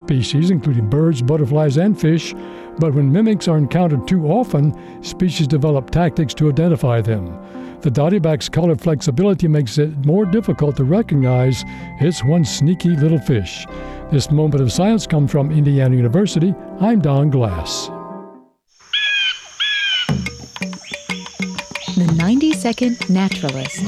species, including birds, butterflies, and fish, but when mimics are encountered too often, species develop tactics to identify them. The dottyback's color flexibility makes it more difficult to recognize it's one sneaky little fish. This moment of science comes from Indiana University. I'm Don Glass. The 90-Second Naturalist.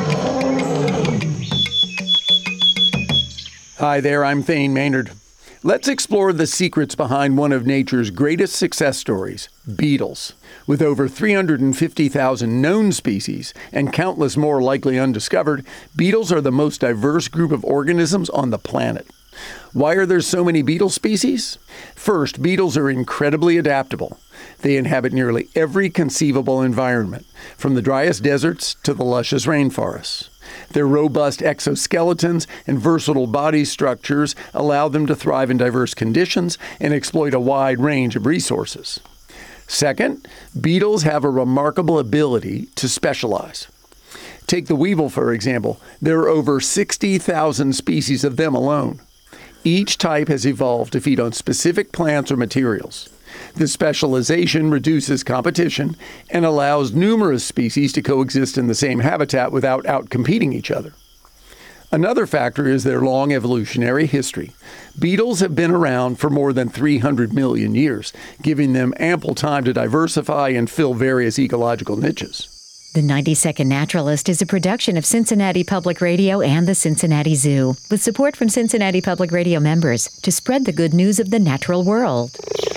Hi there, I'm Thane Maynard. Let's explore the secrets behind one of nature's greatest success stories, beetles. With over 350,000 known species and countless more likely undiscovered, beetles are the most diverse group of organisms on the planet. Why are there so many beetle species? First, beetles are incredibly adaptable. They inhabit nearly every conceivable environment, from the driest deserts to the luscious rainforests. Their robust exoskeletons and versatile body structures allow them to thrive in diverse conditions and exploit a wide range of resources. Second, beetles have a remarkable ability to specialize. Take the weevil, for example. There are over 60,000 species of them alone. Each type has evolved to feed on specific plants or materials. This specialization reduces competition and allows numerous species to coexist in the same habitat without outcompeting each other. Another factor is their long evolutionary history. Beetles have been around for more than 300 million years, giving them ample time to diversify and fill various ecological niches. The 90-Second Naturalist is a production of Cincinnati Public Radio and the Cincinnati Zoo, with support from Cincinnati Public Radio members to spread the good news of the natural world.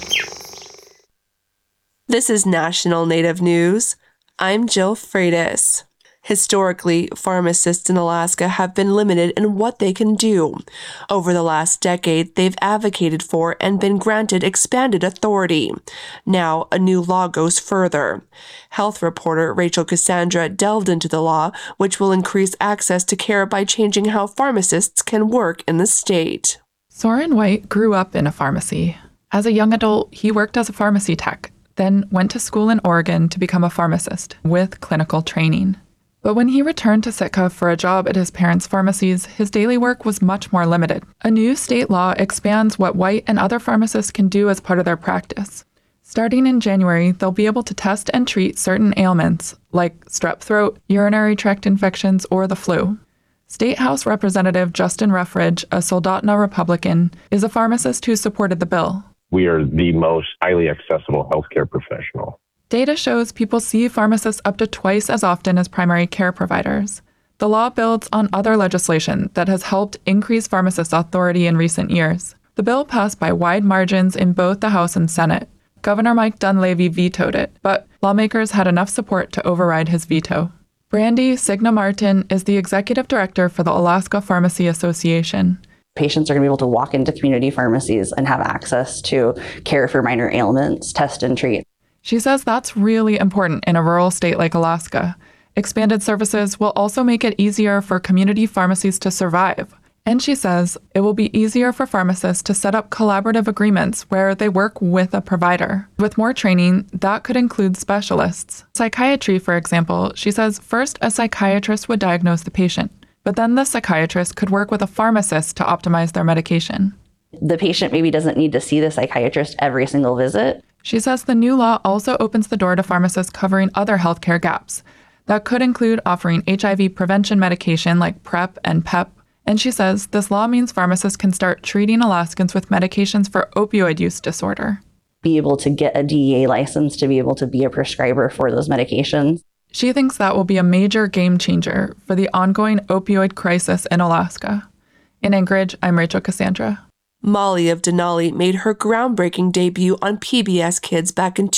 This is National Native News. I'm Jill Freitas. Historically, pharmacists in Alaska have been limited in what they can do. Over the last decade, they've advocated for and been granted expanded authority. Now, a new law goes further. Health reporter Rachel Cassandra delved into the law, which will increase access to care by changing how pharmacists can work in the state. Soren White grew up in a pharmacy. As a young adult, he worked as a pharmacy tech, then went to school in Oregon to become a pharmacist with clinical training. But when he returned to Sitka for a job at his parents' pharmacies, his daily work was much more limited. A new state law expands what White and other pharmacists can do as part of their practice. Starting in January, they'll be able to test and treat certain ailments, like strep throat, urinary tract infections, or the flu. State House Representative Justin Ruffridge, a Soldotna Republican, is a pharmacist who supported the bill. We are the most highly accessible healthcare professional. Data shows people see pharmacists up to twice as often as primary care providers. The law builds on other legislation that has helped increase pharmacists' authority in recent years. The bill passed by wide margins in both the House and Senate. Governor Mike Dunleavy vetoed it, but lawmakers had enough support to override his veto. Brandy Signa Martin is the executive director for the Alaska Pharmacy Association. Patients are going to be able to walk into community pharmacies and have access to care for minor ailments, test and treat. She says that's really important in a rural state like Alaska. Expanded services will also make it easier for community pharmacies to survive. And she says it will be easier for pharmacists to set up collaborative agreements where they work with a provider. With more training, that could include specialists. Psychiatry, for example, she says first a psychiatrist would diagnose the patient, but then the psychiatrist could work with a pharmacist to optimize their medication. The patient maybe doesn't need to see the psychiatrist every single visit. She says the new law also opens the door to pharmacists covering other healthcare gaps. That could include offering HIV prevention medication like PrEP and PEP. And she says this law means pharmacists can start treating Alaskans with medications for opioid use disorder. Be able to get a DEA license to be able to be a prescriber for those medications. She thinks that will be a major game changer for the ongoing opioid crisis in Alaska. In Anchorage, I'm Rachel Cassandra. Molly of Denali made her groundbreaking debut on PBS Kids back in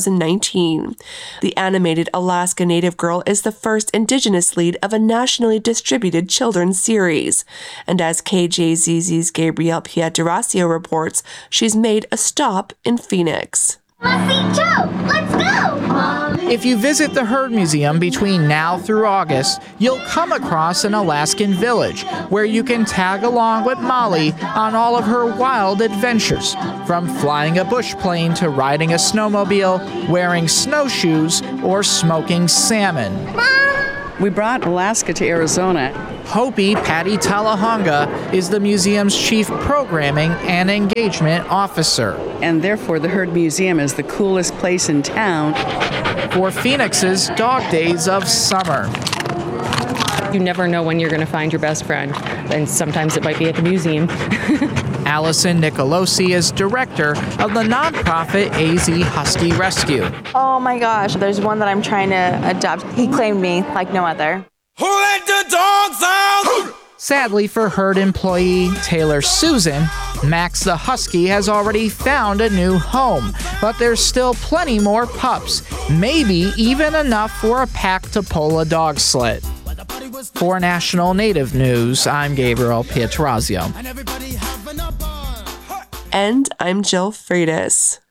2019. The animated Alaska Native Girl is the first Indigenous lead of a nationally distributed children's series. And as KJZZ's Gabrielle Pietrasio reports, she's made a stop in Phoenix. Let's see Joe! Let's go! If you visit the Herd Museum between now through August, you'll come across an Alaskan village where you can tag along with Molly on all of her wild adventures, from flying a bush plane to riding a snowmobile, wearing snowshoes, or smoking salmon. Mom, We brought Alaska to Arizona. Hopi Patty Talahonga is the museum's chief programming and engagement officer. And therefore, the Herd Museum is the coolest place in town. For Phoenix's Dog Days of Summer. You never know when you're going to find your best friend, and sometimes it might be at the museum. Allison Nicolosi is director of the nonprofit AZ Husky Rescue. Oh my gosh, there's one that I'm trying to adopt. He claimed me like no other. Who let the dogs out? Sadly for herd employee Taylor Susan, Max the Husky has already found a new home, but there's still plenty more pups, maybe even enough for a pack to pull a dog sled. For National Native News, I'm Gabriel Pietrozio. And I'm Jill Freitas.